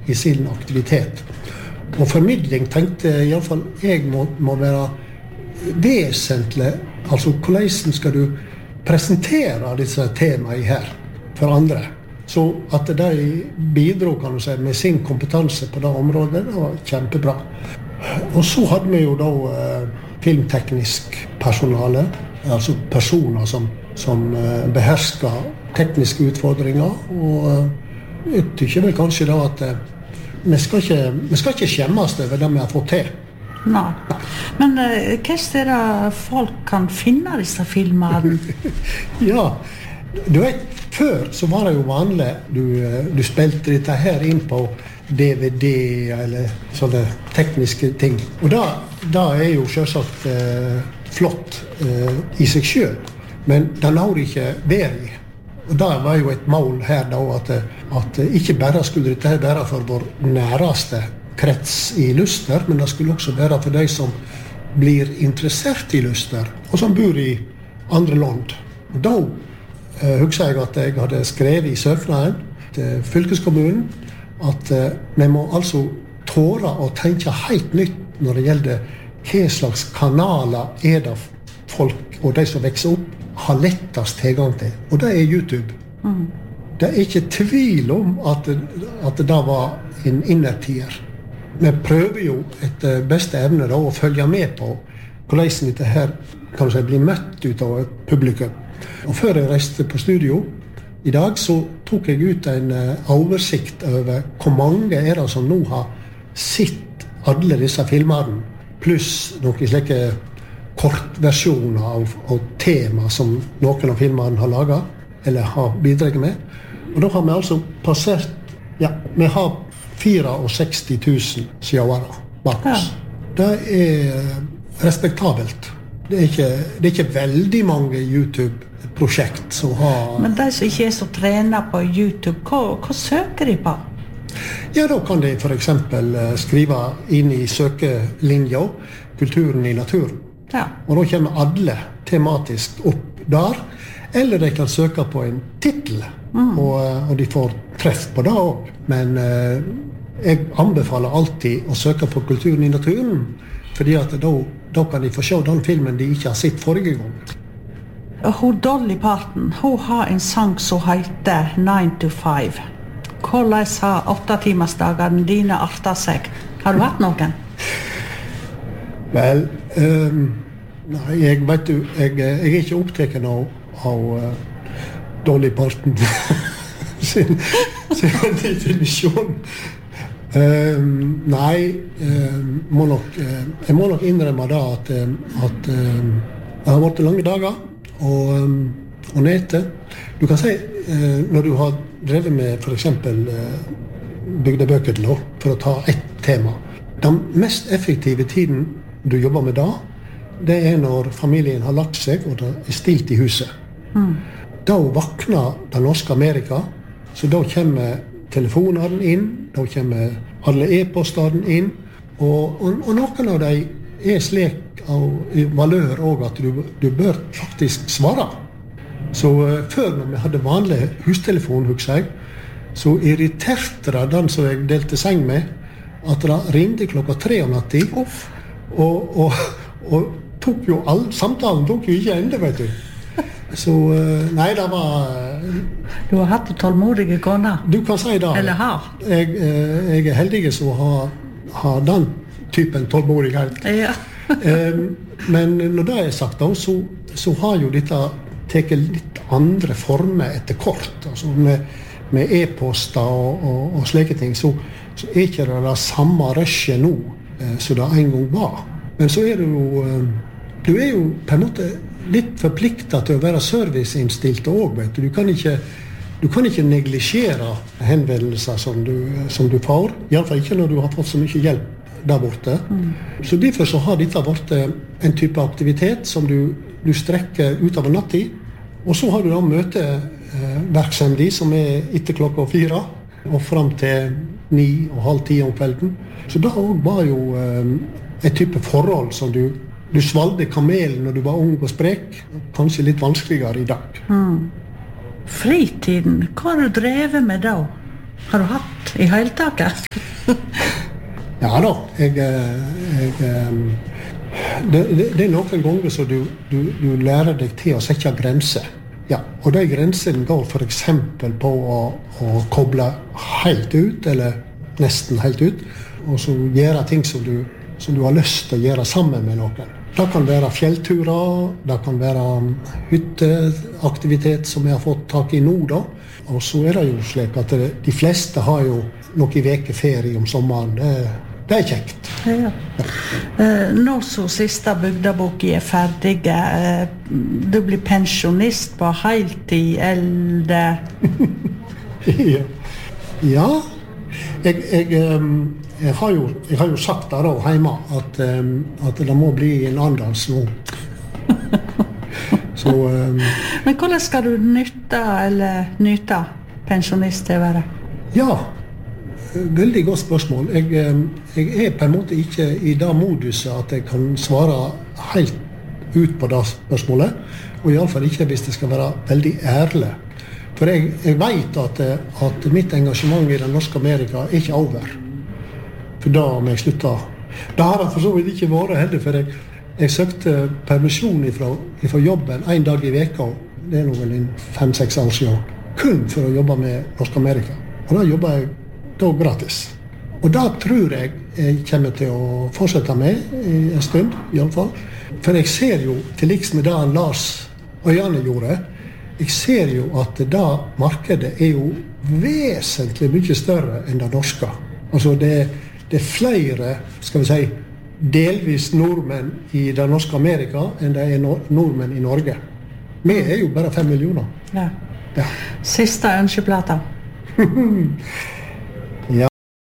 i sin aktivitet. Og formidling tenkte I hvert fall jeg må være vesentlig. Altså, hvordan skal du presentere disse temaene her for andre? Så at de bidro, kan du si, med sin kompetanse på det området, det var kjempebra. Og så hadde vi jo da filmteknisk personale, altså personer som behersker tekniske utfordringer, og jeg tykker vel kanskje da at vi skal ikke skjemmes over det vi har fått til. Nei. Men hva er det folk kan finne disse filmene? Ja, du vet, før så var det jo vanlig, du spilte dette her inn på DVD eller sånne tekniske ting. Og da jo selvsagt flott I seg selv, men det lar det ikke være I. Og det var jo et mål her da, at ikke bare skulle dette her være for vår næreste krets I Luster, men det skulle også være for de som blir interessert I Luster, og som bor I andre land. Og da husker jeg at jeg hadde skrevet I søknaden til fylkeskommunen at vi må altså tåre å tenke helt nytt når det gjelder hva slags kanaler det folk og de som vokser opp har lettest tilgang til. Og det YouTube. Det ikke tvil om at det var en innertier. Vi prøver jo etter beste evne da, å følge med på hvordan dette her kan si, blir møtt ut av et publikum. Og før jeg reiste på studio I dag, så tok jeg ut en oversikt over hvor mange det som nå har sett alle disse filmene, pluss noen slike kortversjoner av tema som noen av filmene har laget, eller har bidraget med. Og da har vi altså passert, ja, vi har 64 000 seere bak oss. Det respektabelt. Det ikke veldig mange YouTube-prosjekt som har... Men de som ikke så trenet på YouTube, hva søker de på? Ja, da kan de for eksempel skrive inn I søkelinja kulturen I naturen. Ja. Og da kommer alle tematisk opp der, eller de kan søke på en titel, og de får treff på det også. Men jeg anbefaler alltid å søke på kulturen I naturen, fordi at da kan de få se den filmen de ikke har sett forrige gang. Hun Dolly Parton, hun har en sang som heter 9 to 5. Hvordan har 8-timersdagene dine artet seg? Har du hatt noen? Vel, nei, jeg vet du, jeg ikke opptatt av Dolly Parton sin definisjon. Nei, jeg må nok innrømme da at det har vært lange dager og nete. Du kan si, når du har drevet med for eksempel bygdebøker for å ta ett tema, den mest effektive tiden du jobber med da, det når familien har lagt seg og det stilt I huset. Da vakner det norske Amerika, så da kommer telefonene inn, da kommer alle e-postene inn, og noen av dem slik av valør også at du bør faktisk svare. Så før når vi hadde vanlig hustelefon, husker jeg, så irriterte det den som jeg delte seng med, at det ringte 3 om natten, og tok jo samtalen tok jo ikke ende, vet du. Så nei, det var... Du har hatt tålmodige koner? Du kan si det. Eller har? Jeg heldig som har den typen tålmodighet. Ja. Men når det sagt da, så har jo dette teket litt andre former etter kort. Altså med e-poster og slike ting, så ikke det samme rushet nå som det en gang var. Men så det jo... Du jo på en måte litt forpliktet til å være serviceinnstilt også, vet du. Du kan ikke neglisjere henvendelser som du får, I hvert fall ikke når du har fått så mye hjelp der borte. Så derfor så har dette vært en type aktivitet som du strekker ut av natten, og så har du da møtevirksomhet som etter 4:00 og frem til 9 og halv 10 om kvelden. Så det var jo et type forhold som du svalgte kamelen når du var ung og sprek, kanskje litt vanskeligere I dag. Fritiden, hva har du drevet med da? Har du hatt I hele taket? Ja da, det noen ganger så du lærer deg til å sette grenser. Ja, og de grensene går for eksempel på å koble helt ut, eller nesten helt ut, og så gjøre ting som du har lyst til å gjøre sammen med noen. Det kan være fjellturer, det kan være hytteaktivitet som jeg har fått tak I nå da. Og så det jo slik at de fleste har jo noen vekeferie om sommeren. Det kjekt. Ja. Nå så siste bygdaboken ferdig, du blir pensjonist på heltid, eller? Ja. Jeg har jo sagt det da hjemme at det må bli en andans nå. Så, Men hvordan skal du nyte pensjonist til å være? Ja, veldig godt spørsmål. Jeg på en måte ikke I det moduset at jeg kan svare helt ut på det spørsmålet, og I alle fall ikke hvis det skal være veldig ærlig. For jeg vet at mitt engasjement I den norske Amerika ikke over. For da må jeg slutte. Det har det for så vidt ikke vært heller, for jeg søkte permisjon fra jobben en dag I veka, det nå vel 5-6 år siden, kun for å jobbe med norsk Amerika. Og da jobber jeg da gratis. Og da tror jeg kommer til å fortsette med I en stund, I alle fall. For jeg ser jo, til liks med det Lars og Janne gjorde, jeg ser jo at det markedet jo vesentlig mye større enn det norske. Altså det flere, skal vi si, delvis nordmenn I det norske Amerika enn det nordmenn I Norge. Vi jo bare 5 millioner. Ja. Siste ønskeplata. Ja.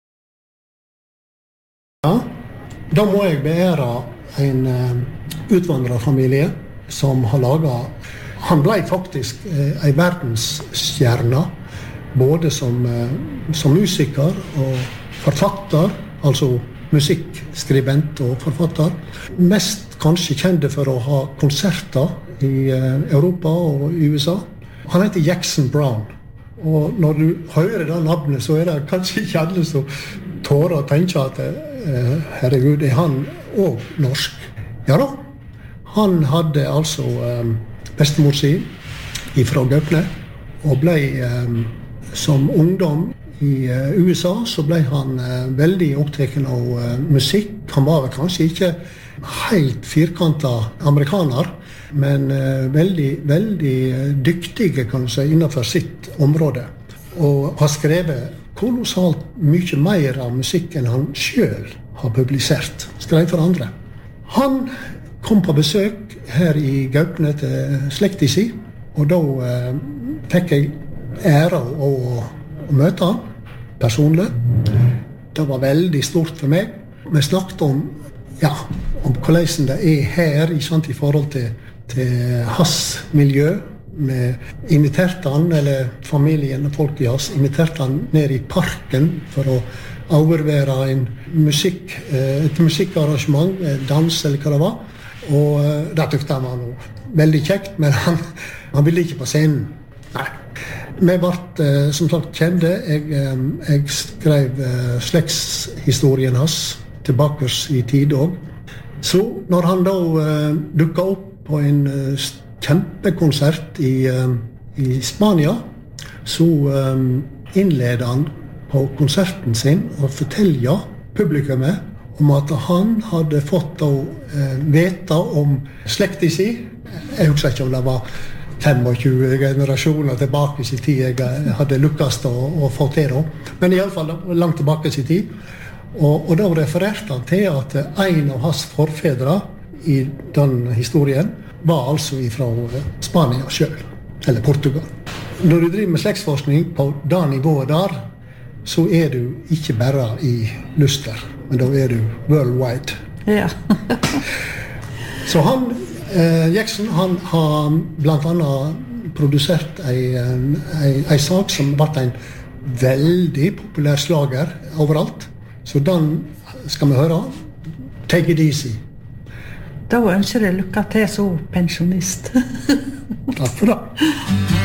Da må jeg beære en utvandrerfamilie som har laget. Han ble faktisk en verdensstjerne, både som musiker og forfatter, altså musikkskribent og forfatter. Mest kanskje kjente for å ha konserter I Europa og I USA. Han heter Jackson Browne. Og når du hører det navnet, så det kanskje ikke alle som tårer å tenke at herregud, han også norsk? Ja da, han hadde altså bestemor sin fra Gaupne, og ble som ungdom I USA, så ble han veldig opptatt av musikk. Han var vel kanskje ikke helt firkantet amerikaner, men veldig, veldig dyktige kan du si, innenfor sitt område. Og har skrevet kolossalt mye mer av musikk enn han selv har publisert. Skrev for andre. Han kom på besøk her I Gaupne til slekta si, og da fikk jeg ære å møte han personlig. Det var veldig stort for meg. Vi snakket om hvordan det her I forhold til hans miljø. Vi inviterte han, eller familien og folk I hans, inviterte han ned I parken for å overvære et musikkarrangement, dans eller hva det var. Og det tykte han var noe veldig kjekt, men han ville ikke på scenen. Nei. Vi ble som sagt kjente. Jeg skrev slektshistorien hans tilbake I tid også. Så når han da dukket opp på en kjempekonsert I Spania, så innledet han på konserten sin og fortelte publikummet om at han hadde fått vite om slekta si. Jeg husker ikke om det var 25 generasjoner tilbake I tid jeg hadde lukkes å få til da. Men I alle fall langt tilbake I tid. Og da refererte han til at en av hans forfedre I den historien var altså fra Spania selv, eller Portugal. Når du driver med slektsforskning på det nivået der, så du ikke bare I Luster, men da du worldwide. Ja. Så han, Jackson, han har blant annet produsert en sak som ble en veldig populær slager overalt. Så den skal vi høre. Take it easy. Da ønsker jeg lykke til som pensjonist. Takk for det.